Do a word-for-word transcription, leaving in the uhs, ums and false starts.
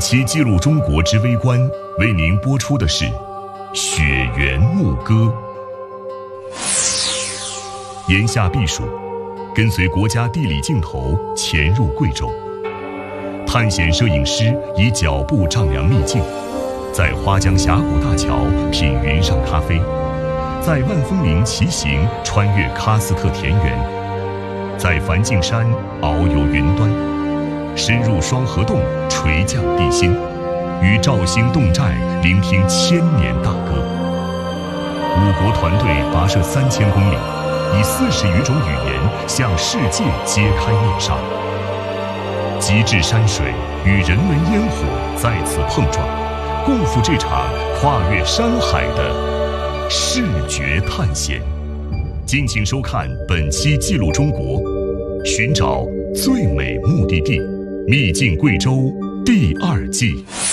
期记录中国之微观为您播出的是《雪原牧歌》。炎夏避暑，跟随国家地理镜头潜入贵州，探险摄影师以脚步丈量秘境，在花江峡谷大桥品云上咖啡，在万峰林骑行穿越喀斯特田园，在梵净山遨游云端，深入双河洞垂降地心，与肇兴侗寨聆听千年大歌。五国团队跋涉三千公里，以四十余种语言向世界揭开面纱。极致山水与人文烟火在此碰撞，共赴这场跨越山海的视觉探险。敬请收看本期《记录中国》，寻找最美目的地，秘境贵州第二季。